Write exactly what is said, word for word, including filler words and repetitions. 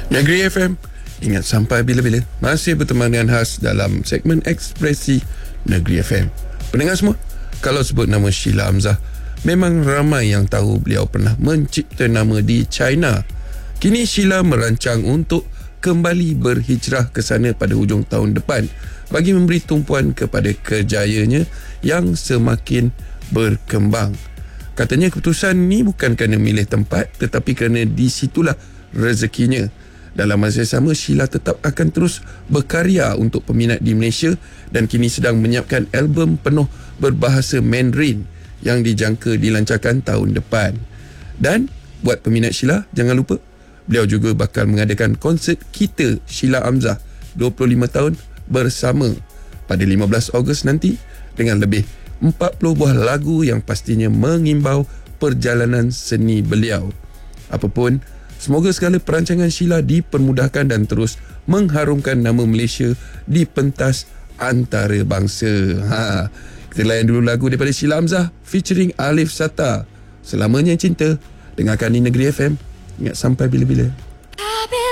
Negeri F M, ingat sampai bila-bila. Masih berteman dengan Has dalam segmen Ekspresi Negeri F M. Pendengar semua, kalau sebut nama Sheila Hamzah, memang ramai yang tahu beliau pernah mencipta nama di China. Kini Sheila merancang untuk kembali berhijrah ke sana pada hujung tahun depan bagi memberi tumpuan kepada kerjayanya yang semakin berkembang. Katanya keputusan ni bukan kerana milih tempat, tetapi kerana di situlah rezekinya. Dalam masa sama, Sheila tetap akan terus berkarya untuk peminat di Malaysia dan kini sedang menyiapkan album penuh berbahasa Mandarin yang dijangka dilancarkan tahun depan. Dan buat peminat Sheila, jangan lupa beliau juga bakal mengadakan konsert Kita Sheila Hamzah dua puluh lima tahun bersama pada lima belas Ogos nanti dengan lebih empat puluh buah lagu yang pastinya mengimbau perjalanan seni beliau. Apapun, semoga segala perancangan Sheila dipermudahkan dan terus mengharumkan nama Malaysia di pentas antarabangsa. Ha, kita layan dulu lagu daripada Sheila Hamzah featuring Alif Sata, Selamanya Cinta. Dengarkan di Negeri F M. Ingat sampai bila-bila.